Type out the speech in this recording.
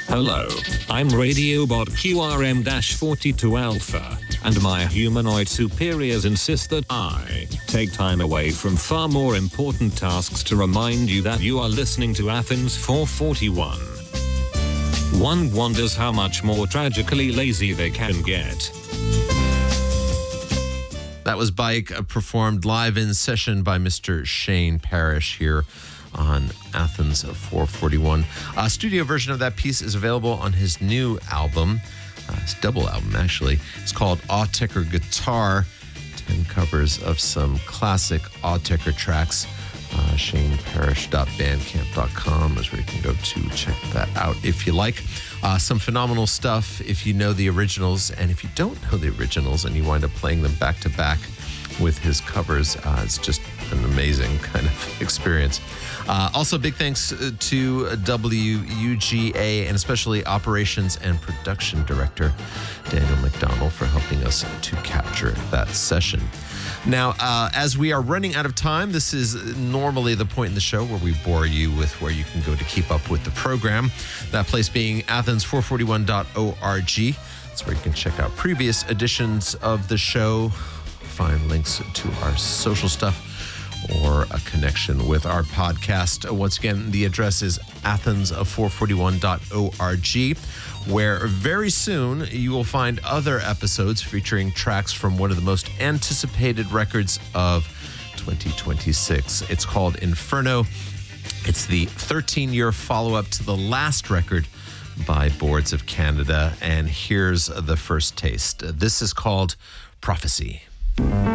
Hello, I'm Radiobot QRM-42 Alpha, and my humanoid superiors insist that I take time away from far more important tasks to remind you that you are listening to Athens 441. One wonders how much more tragically lazy they can get. That was Bike, performed live in session by Mr. Shane Parrish here on Athens 441. A studio version of that piece is available on his new album. It's a double album, actually. It's called Autechre Guitar. 10 covers of some classic Autechre tracks. ShaneParrish.bandcamp.com is where you can go to check that out if you like. Some phenomenal stuff if you know the originals, and if you don't know the originals and you wind up playing them back to back with his covers, it's just an amazing kind of experience. Also, big thanks to WUGA and especially Operations and Production Director Daniel McDonald for helping us to capture that session. Now, as we are running out of time, this is normally the point in the show where we bore you with where you can go to keep up with the program. That place being athens441.org. That's where you can check out previous editions of the show, find links to our social stuff, or a connection with our podcast. Once again, the address is athens441.org, where very soon you will find other episodes featuring tracks from one of the most anticipated records of 2026. It's called Inferno. It's the 13-year follow-up to the last record by Boards of Canada, and here's the first taste. This is called Prophecy.